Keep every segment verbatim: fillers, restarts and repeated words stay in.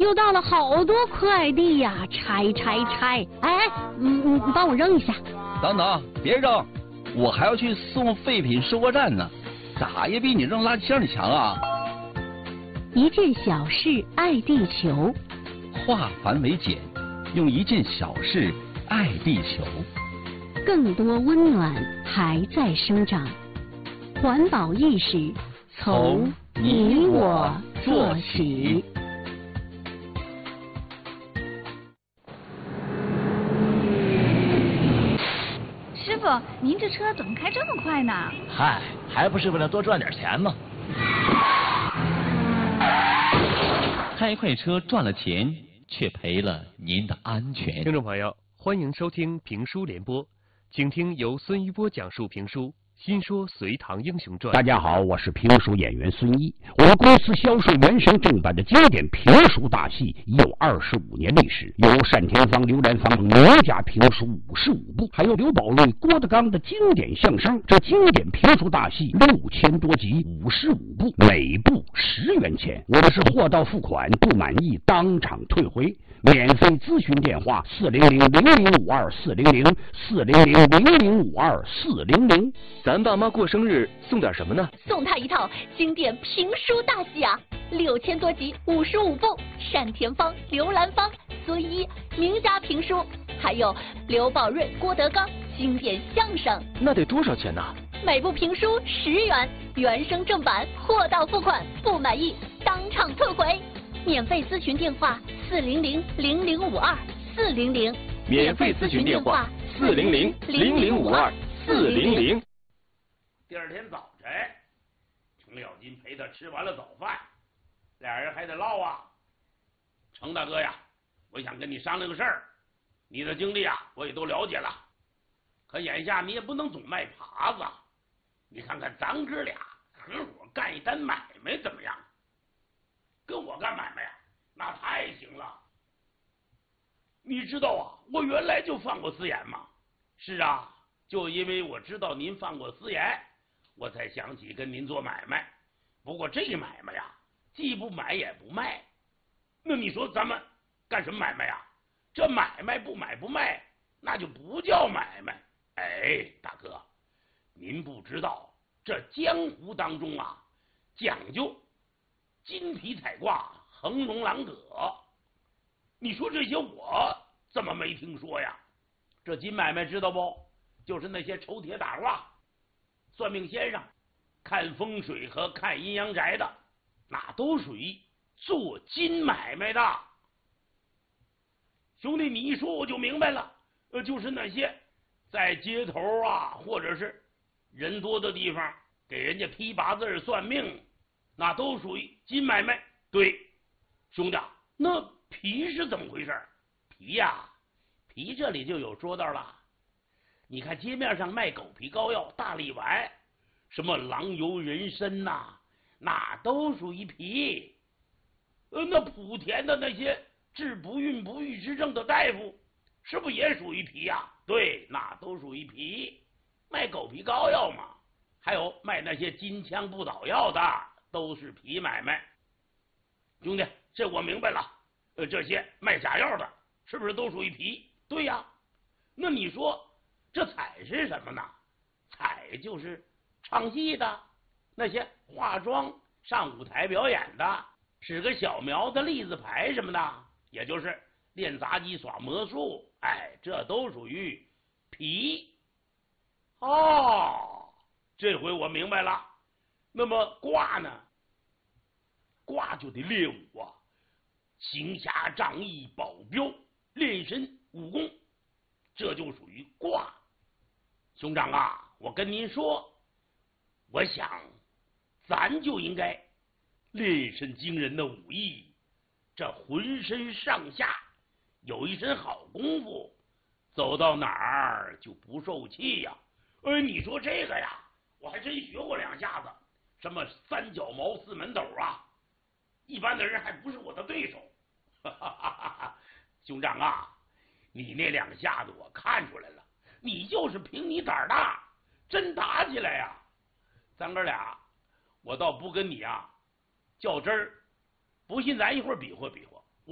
又到了好多快递呀，拆拆拆！哎，你你你帮我扔一下。 等等，别扔，我还要去送废品收货站呢，咋也比你扔垃圾箱里强啊！ 一件小事爱地球， 化繁为简，用一件小事爱地球。 更多温暖还在生长，环保意识从你我做起。 师傅，您这车怎么开这么快呢？ 嗨，还不是为了多赚点钱吗？ 开快车赚了钱，却赔了您的安全。 听众朋友，欢迎收听评书联播，请听由孙一波讲述评书《新说隋唐英雄传》。 大家好，我是评书演员孙一。我们公司销售原声正版的经典评书大戏已有二十五年历史，有单田芳、刘兰芳名家评书五十五部，还有刘宝瑞、郭德纲的经典相声。这经典评书大戏六千多集，五十五部，每部十元钱。我们是货到付款，不满意当场退回。免费咨询电话：四零零零零五二四零零四零零零零五二四零零。 咱爸妈过生日送点什么呢？ 送他一套经典评书大戏啊，六千多集，五十五部，单田芳、刘兰芳、孙一名家评书，还有刘宝瑞、郭德纲经典相声。 那得多少钱呢？ 每部评书十元，原声正版，货到付款，不满意当场退回。免费咨询电话：四零零零零五二四零零。 免费咨询电话：四零零零零五二四零零。 第二天早晨，程咬金陪他吃完了早饭，俩人还得唠啊。程大哥呀，我想跟你商量个事儿，你的经历啊我也都了解了，可眼下你也不能总卖耙子，你看看咱哥俩合伙干一单买卖怎么样？跟我干买卖呀，那太行了。你知道啊，我原来就犯过私盐嘛。是啊，就因为我知道您犯过私盐，我才想起跟您做买卖。不过这买卖呀，既不买也不卖。那你说咱们干什么买卖呀？这买卖不买不卖，那就不叫买卖。哎，大哥，您不知道，这江湖当中啊，讲究金皮彩挂，横龙揽葛。你说这些我怎么没听说呀？这金买卖知道不？就是那些抽铁打卦、算命先生、看风水和看阴阳宅的，那都属于做金买卖的。兄弟，你一说我就明白了，呃，就是那些在街头啊，或者是人多的地方给人家批八字算命，那都属于金买卖。对，兄弟，那皮是怎么回事？皮呀，皮这里就有说道了。你看街面上卖狗皮膏药、大力丸，什么狼油、人参呐、啊，那都属于皮。呃，那莆田的那些治不孕不育之症的大夫，是不是也属于皮呀、啊？对，那都属于皮。卖狗皮膏药嘛，还有卖那些金枪不倒药的，都是皮买卖。兄弟，这我明白了。呃，这些卖假药的，是不是都属于皮？对呀。那你说这彩是什么呢？彩就是唱戏的，那些化妆上舞台表演的，使个小苗子、立字牌什么的，也就是练杂技、耍魔术，哎，这都属于皮。哦，这回我明白了。那么卦呢？卦就得练武啊，行侠仗义、保镖、练身武功，这就属于卦。兄长啊，我跟您说，我想咱就应该练身惊人的武艺，这浑身上下有一身好功夫，走到哪儿就不受气呀。哎，你说这个呀，我还真学过两下子，什么三脚猫、四门斗啊，一般的人还不是我的对手。哈哈哈哈，兄长啊，你那两下子我看出来了，你就是凭你胆大，真打起来呀，咱哥俩，我倒不跟你啊较真儿，不信咱一会儿比划比划，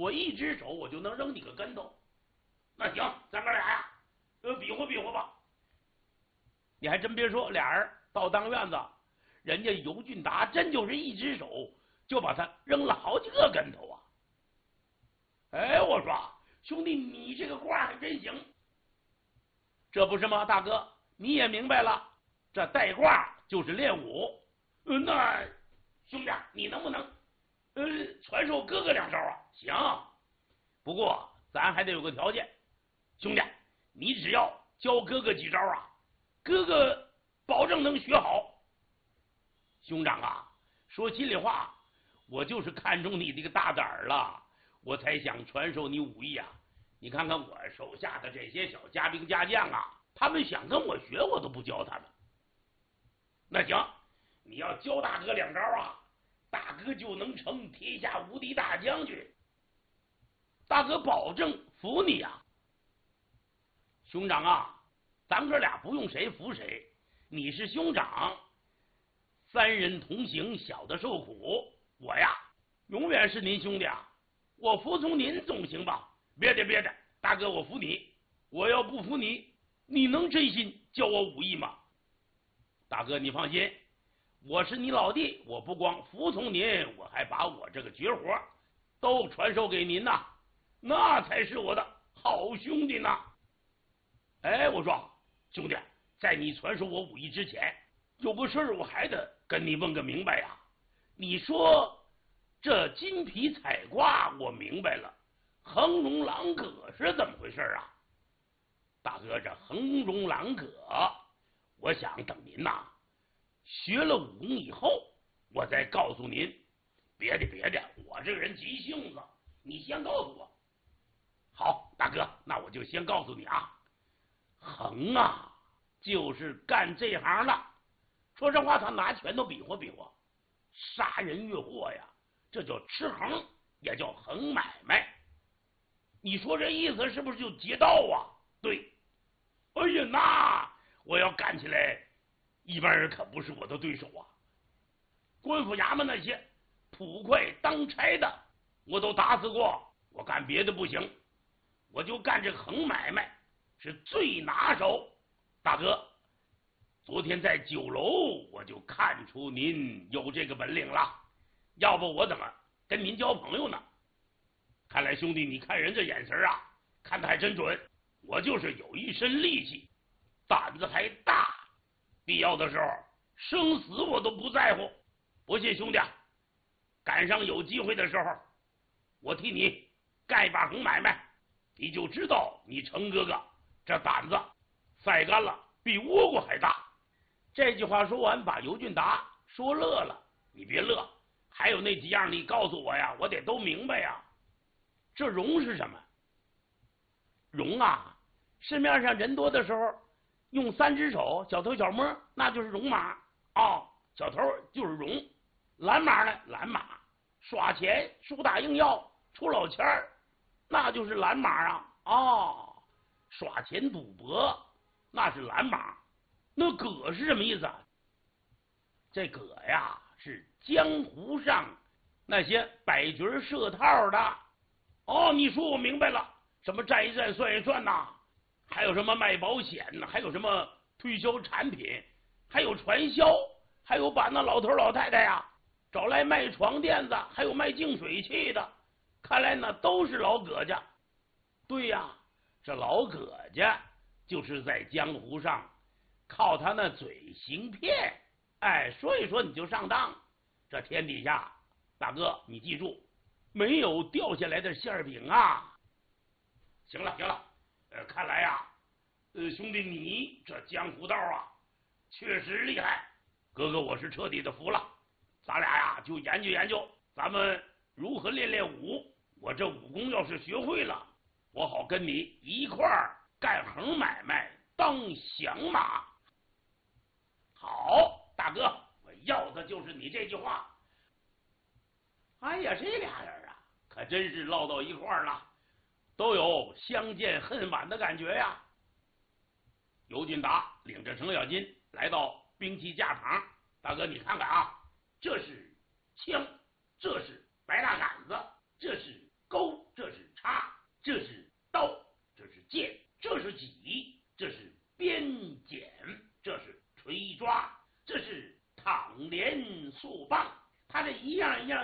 我一只手我就能扔你个跟头。那行，咱哥俩呀，呃，比划比划吧。你还真别说，俩人到当院子，人家尤俊达真就是一只手就把他扔了好几个跟头啊！哎，我说兄弟，你这个卦还真行，这不是吗？大哥，你也明白了，这带卦就是练武。呃，那兄弟，你能不能呃传授哥哥两招啊？行，不过咱还得有个条件，兄弟，你只要教哥哥几招啊，哥哥保证能学好。兄长啊，说心里话，我就是看中你这个大胆儿了，我才想传授你武艺啊。你看看我手下的这些小家兵家将啊，他们想跟我学，我都不教他们。那行，你要教大哥两招啊，大哥就能成天下无敌大将军。大哥保证服你啊。兄长啊，咱哥俩不用谁服谁，你是兄长，三人同行，小的受苦。我呀，永远是您兄弟啊，我服从您总行吧？别的别的，大哥我服你，我要不服你，你能真心教我武艺吗？大哥你放心，我是你老弟，我不光服从您，我还把我这个绝活都传授给您呐，那才是我的好兄弟呢。哎，我说兄弟，在你传授我武艺之前，有个事儿我还得跟你问个明白呀。你说这金皮彩卦我明白了，恒荣朗葛是怎么回事啊？大哥，这恒荣朗葛，我想等您呐学了武功以后，我再告诉您。别的别的，我这个人急性子，你先告诉我。好，大哥，那我就先告诉你啊。横啊，就是干这行的。说这话，他拿拳头比划比划，杀人越货呀，这叫吃横，也叫横买卖。你说这意思是不是就劫道啊？对。哎呀，那我要干起来，一般人可不是我的对手啊。官府衙门那些捕快当差的，我都打死过。我干别的不行，我就干这横买卖是最拿手。大哥，昨天在酒楼我就看出您有这个本领了，要不我怎么跟您交朋友呢？看来兄弟，你看人这眼神啊，看得还真准。我就是有一身力气，胆子还大，必要的时候生死我都不在乎。不信兄弟，赶上有机会的时候，我替你干一把横买卖，你就知道你程哥哥这胆子晒干了比倭瓜还大。这句话说完，把尤俊达说乐了。你别乐，还有那几样你告诉我呀，我得都明白呀。这容是什么？容啊，市面上人多的时候用三只手小偷小摸，那就是容马啊、哦，小偷就是容。蓝马呢，蓝马耍钱输打硬要出老千儿，那就是蓝马啊。哦，耍钱赌博那是蓝马。那葛是什么意思啊？这葛呀是江湖上那些摆角设套的。哦，你说我明白了，什么站一站算一算呐，还有什么卖保险呢，还有什么推销产品，还有传销，还有把那老头老太太呀找来卖床垫子，还有卖净水器的，看来那都是老葛家。对呀，这老葛家就是在江湖上靠他那嘴行骗，哎，说一说你就上当。这天底下，大哥你记住，没有掉下来的馅饼啊。行了行了，呃，看来呀，呃，兄弟你这江湖道啊，确实厉害。哥哥我是彻底的服了，咱俩呀就研究研究，咱们如何练练武。我这武功要是学会了，我好跟你一块儿干横买卖，当响马。好，大哥，我要的就是你这句话。哎呀，这俩人啊，可真是唠到一块儿了，都有相见恨晚的感觉呀。尤俊达领着程咬金来到兵器架场，大哥你看看啊，这是枪，这是白大杆子，这是钩，这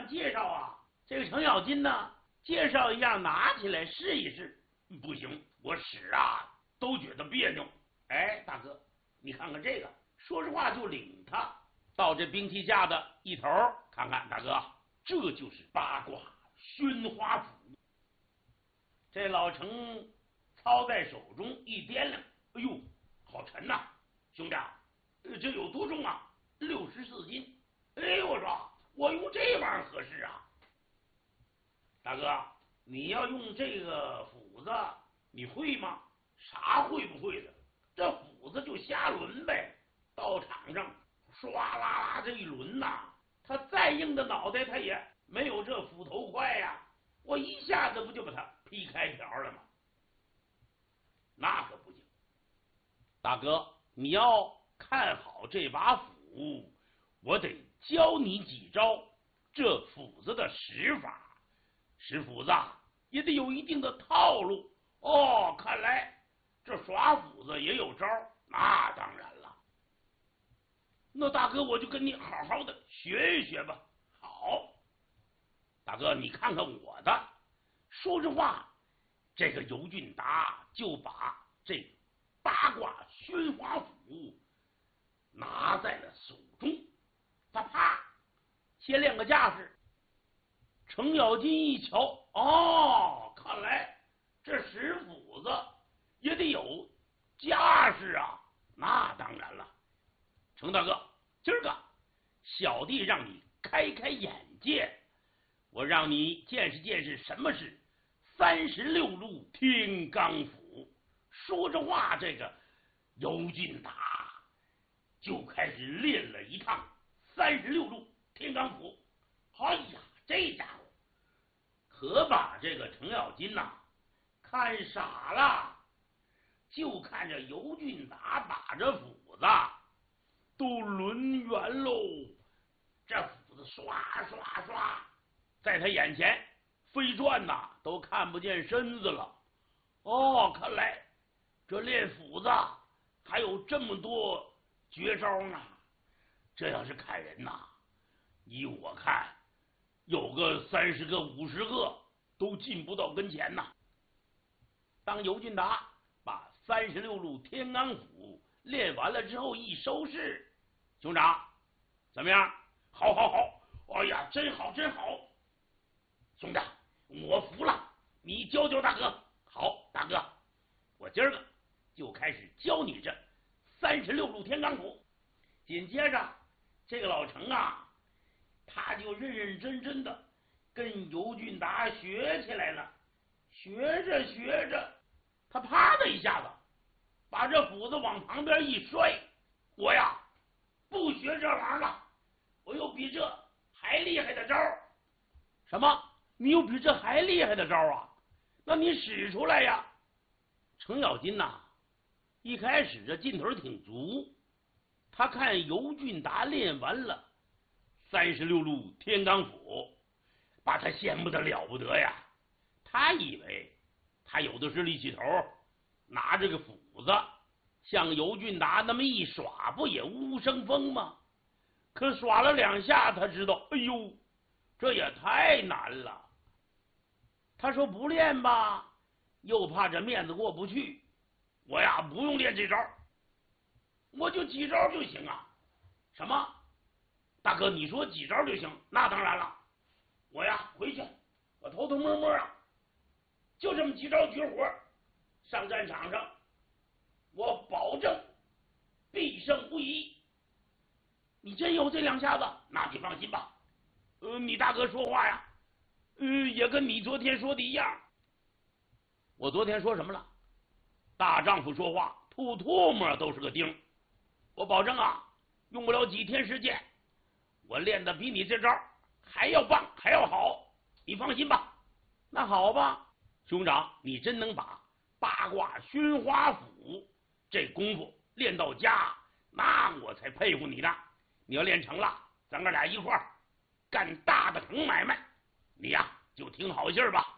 介绍啊。这个程咬金呢，介绍一样拿起来试一试，不行，我使啊都觉得别扭。哎，大哥，你看看这个，说实话就领他到这兵器架的一头看看，大哥，这就是八卦宣花斧。这老程操在手中一掂量，哎呦，好沉呐、啊，兄弟，这有多重啊？六十四斤。哎，我说我用这玩意儿合适啊。大哥，你要用这个斧子，你会吗？啥会不会的？这斧子就瞎抡呗，到场上唰啦啦这一抡呐，他再硬的脑袋他也没有这斧头快呀、啊，我一下子不就把它劈开条了吗？那可不行，大哥，你要看好这把斧，我得教你几招这斧子的使法。使斧子也得有一定的套路哦。看来这耍斧子也有招，那当然了。那大哥，我就跟你好好的学一学吧。好，大哥，你看看我的。说实话，这个尤俊达就把这八卦宣花斧拿在了手中，他啪先练个架势。程咬金一瞧，哦，看来这使斧子也得有架势啊。那当然了，程大哥，今儿个小弟让你开开眼界，我让你见识见识什么是三十六路天罡斧。说着话，这个尤俊达就开始练了一趟三十六路天罡斧。哎呀，这家伙可把这个程咬金呐、啊、看傻了，就看着尤俊达把着斧子都抡圆喽，这斧子刷刷刷在他眼前飞转呐、啊，都看不见身子了。哦，看来这练斧子还有这么多绝招呢。这要是砍人呐、啊，依我看有个三十个五十个都进不到跟前呐。当尤俊达把三十六路天罡斧练完了之后一收拾，兄长怎么样？好好好，哎呀，真好真好，兄弟我服了，你教教大哥。好，大哥，我今儿个就开始教你这三十六路天罡斧。紧接着这个老程啊，他就认认真真的跟尤俊达学起来了。学着学着，他啪的一下子把这斧子往旁边一摔。我呀不学这玩意儿了，我有比这还厉害的招。什么？你有比这还厉害的招啊？那你使出来呀。程咬金呐、啊，一开始这劲头挺足，他看尤俊达练完了三十六路天罡斧，把他羡慕的了不得呀。他以为他有的是力气头，拿这个斧子像尤俊达那么一耍，不也无声风吗？可耍了两下，他知道，哎呦，这也太难了。他说不练吧，又怕这面子过不去。我呀，不用练这招，我就几招就行啊。什么？大哥，你说几招就行？那当然了，我呀回去，我偷偷摸摸啊，就这么几招绝活，上战场上，我保证必胜无疑。你真有这两下子，那你放心吧。呃，你大哥说话呀，呃，也跟你昨天说的一样。我昨天说什么了？大丈夫说话，吐唾沫都是个钉。我保证啊，用不了几天时间，我练的比你这招还要棒，还要好。你放心吧。那好吧，兄长，你真能把八卦熏花斧这功夫练到家，那我才佩服你呢。你要练成了，咱哥俩一块儿干大的成买卖，你呀就听好信儿吧。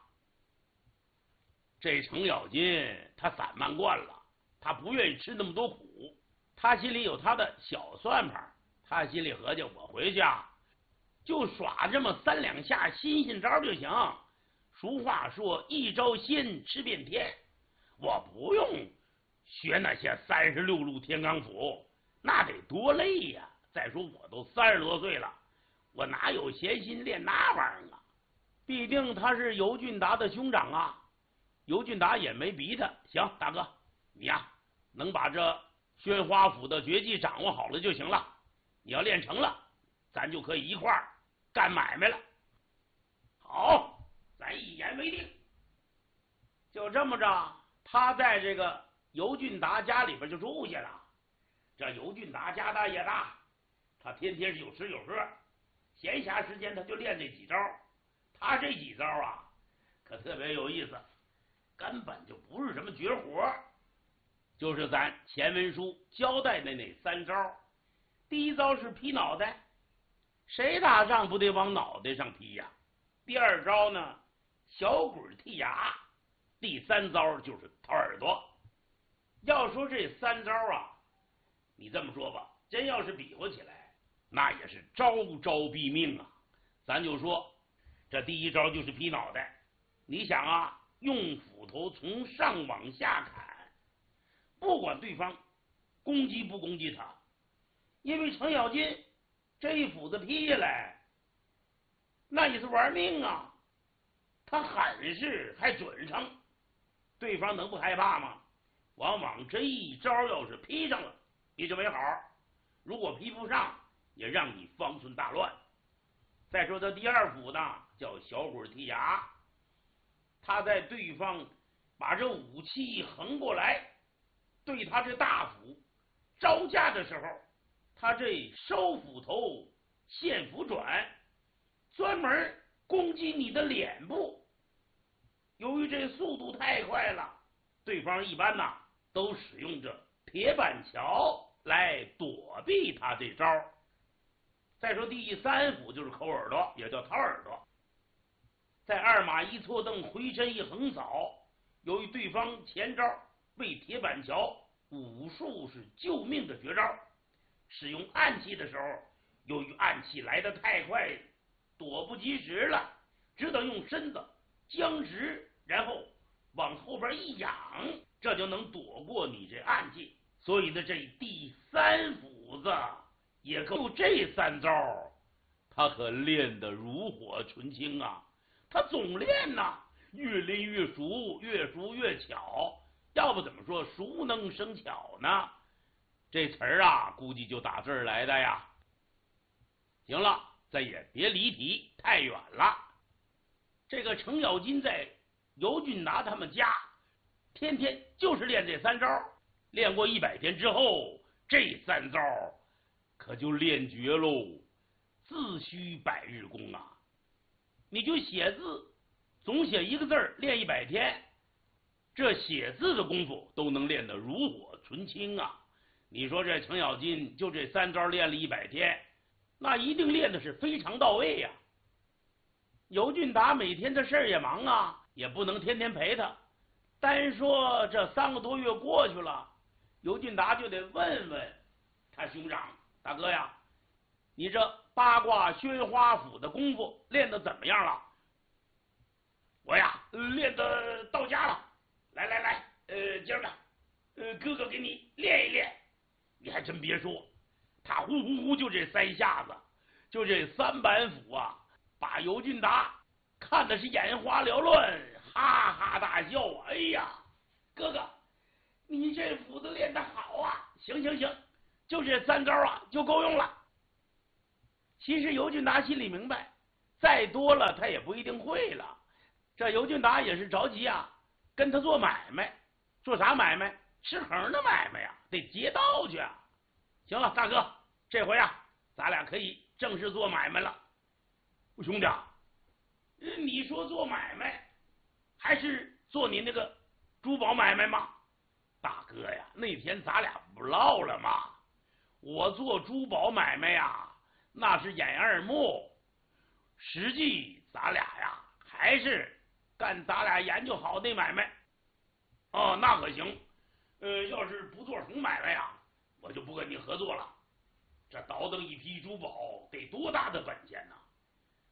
这程咬金他散漫惯了，他不愿意吃那么多苦，他心里有他的小算盘，他心里合计，我回去啊就耍这么三两下新鲜招就行。俗话说一招鲜吃遍天，我不用学那些三十六路天罡谱，那得多累呀！再说我都三十多岁了，我哪有闲心练那玩意儿啊？毕竟他是尤俊达的兄长啊。尤俊达也没逼他，行，大哥，你呀能把这宣花府的绝技掌握好了就行了。你要练成了，咱就可以一块儿干买卖了。好，咱一言为定。就这么着，他在这个尤俊达家里边就住下了。这尤俊达家大业大，他天天是有吃有喝，闲暇时间他就练这几招。他这几招啊，可特别有意思，根本就不是什么绝活，就是咱前文书交代的那三招。第一招是劈脑袋，谁打仗不得往脑袋上劈呀？第二招呢，小鬼剔牙。第三招就是掏耳朵。要说这三招啊，你这么说吧，真要是比划起来，那也是招招毙命啊。咱就说这第一招就是劈脑袋。你想啊，用斧头从上往下砍，不管对方攻击不攻击他，因为程咬金这一斧子劈下来，那也是玩命啊。他狠是还准成，对方能不害怕吗？往往这一招要是劈上了，你就没好；如果劈不上，也让你方寸大乱。再说他第二斧呢，叫小鬼剔牙。他在对方把这武器一横过来，对他这大斧招架的时候，他这收斧头现斧转，专门攻击你的脸部。由于这速度太快了，对方一般呐都使用着铁板桥来躲避他这招。再说第三斧就是抠耳朵，也叫掏耳朵。在二马一错蹬，回身一横扫，由于对方前招为铁板桥，武术是救命的绝招。使用暗器的时候，由于暗器来得太快，躲不及时了，只得用身子僵直，然后往后边一仰，这就能躲过你这暗器。所以呢，这第三斧子也就这三招，他可练得炉火纯青啊！他总练呐，越练越熟，越熟越巧。要不怎么说熟能生巧呢？这词儿啊，估计就打这儿来的呀。行了，咱也别离题太远了。这个程咬金在尤俊达他们家，天天就是练这三招。练过一百天之后，这三招可就练绝喽。自需百日功啊！你就写字，总写一个字儿，练一百天，这写字的功夫都能练得炉火纯青啊！你说这程咬金就这三招练了一百天，那一定练的是非常到位呀。尤俊达每天的事儿也忙啊，也不能天天陪他。单说这三个多月过去了，尤俊达就得问问他兄长，大哥呀，你这八卦宣花斧的功夫练得怎么样了？我呀，练得到家了。来来来，呃，今儿个，呃，哥哥给你练一练。你还真别说，他呼呼呼就这三下子，就这三板斧啊，把尤俊达看的是眼花缭乱，哈哈大笑啊！哎呀，哥哥，你这斧子练得好啊！行行行，就这三招啊，就够用了。其实尤俊达心里明白，再多了他也不一定会了。这尤俊达也是着急啊，跟他做买卖，做啥买卖？吃横的买卖呀，得劫道去啊。行了，大哥，这回啊，咱俩可以正式做买卖了。兄弟，你说做买卖，还是做你那个珠宝买卖吗？大哥呀，那天咱俩不唠了吗？我做珠宝买卖呀，那是掩二目，实际咱俩呀还是干咱俩研究好的买卖。哦，那可行。呃，要是不做成买卖呀，我就不跟你合作了。这倒腾一批珠宝得多大的本钱呢？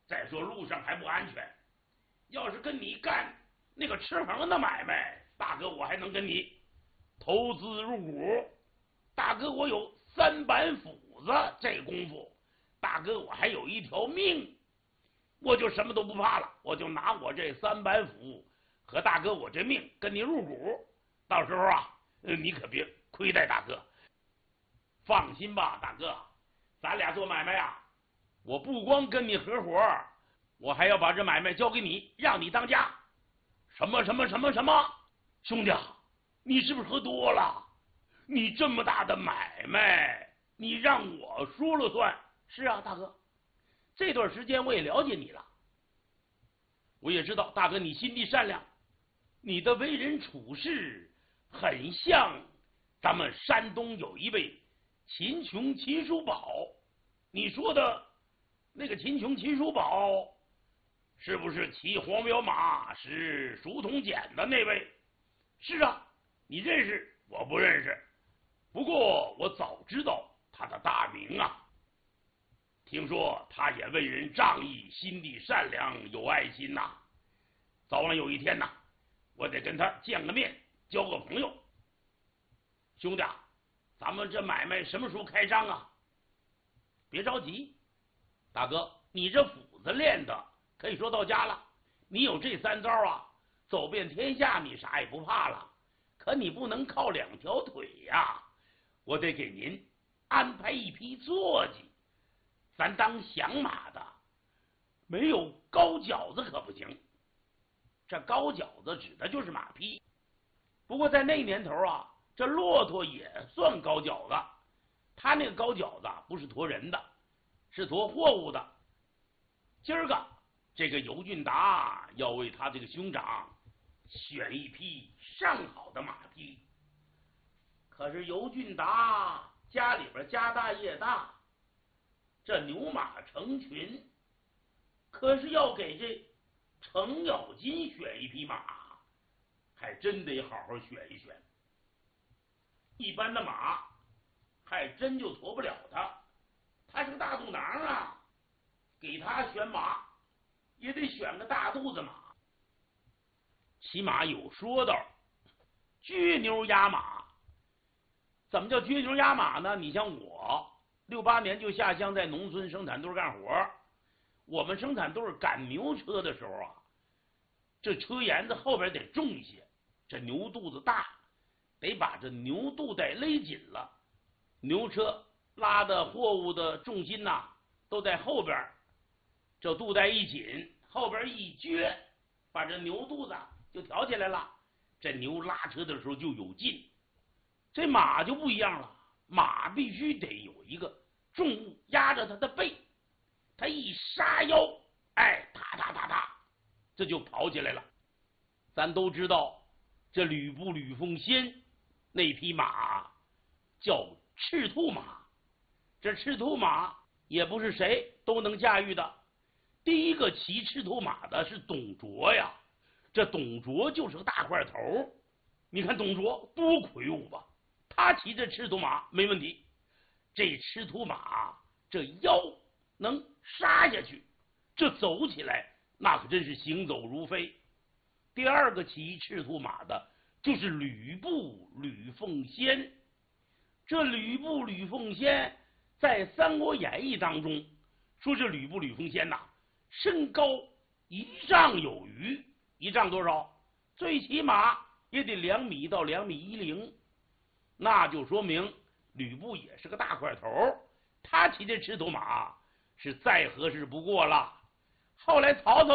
再说路上还不安全，要是跟你干那个吃横的买卖，大哥我还能跟你投资入股。大哥我有三板斧子这功夫，大哥我还有一条命，我就什么都不怕了，我就拿我这三板斧和大哥我这命跟你入股，到时候啊，你可别亏待大哥。放心吧，大哥，咱俩做买卖啊，我不光跟你合伙，我还要把这买卖交给你，让你当家。什么什么什么什么，兄弟，你是不是喝多了？你这么大的买卖，你让我说了算？是啊，大哥，这段时间我也了解你了，我也知道大哥你心地善良，你的为人处事很像咱们山东有一位秦琼秦叔宝。你说的那个秦琼秦叔宝，是不是骑黄骠马使熟铜锏的那位？是啊，你认识？我不认识，不过我早知道他的大名啊。听说他也为人仗义，心地善良，有爱心呐、啊。早晚有一天呐、啊，我得跟他见个面，交个朋友。兄弟，咱们这买卖什么时候开张啊？别着急，大哥，你这斧子练的可以说到家了，你有这三招啊，走遍天下你啥也不怕了。可你不能靠两条腿呀、啊，我得给您安排一匹坐骑，咱当响马的，没有高脚子可不行。这高脚子指的就是马匹，不过在那年头啊，这骆驼也算高脚子，他那个高脚子不是驮人的，是驮货物的。今儿个这个尤俊达要为他这个兄长选一匹上好的马匹，可是尤俊达家里边家大业大，这牛马成群，可是要给这程咬金选一匹马，还真得好好选一选。一般的马还真就驮不了他，他是个大肚囊啊，给他选马也得选个大肚子马。起码有说道，撅牛压马。怎么叫撅牛压马呢？你像我六八年就下乡在农村生产队干活，我们生产队赶牛车的时候啊，这车沿子后边得重一些，这牛肚子大，得把这牛肚带勒紧了，牛车拉的货物的重心呐、啊、都在后边，这肚带一紧，后边一撅，把这牛肚子就挑起来了，这牛拉车的时候就有劲。这马就不一样了，马必须得有一个重物压着它的背，它一杀腰，哎，踏踏踏踏，这就跑起来了。咱都知道这吕布吕奉先那匹马叫赤兔马，这赤兔马也不是谁都能驾驭的，第一个骑赤兔马的是董卓呀。这董卓就是个大块头，你看董卓多魁梧吧，他骑着赤兔马没问题。这赤兔马这腰能杀下去，这走起来那可真是行走如飞。第二个骑赤兔马的就是吕布吕奉先。这吕布吕奉先在《三国演义》当中说，这吕布吕奉先呐、啊，身高一丈有余，一丈多少？最起码也得两米到两米一零，那就说明吕布也是个大块头，他骑这赤兔马是再合适不过了。后来曹操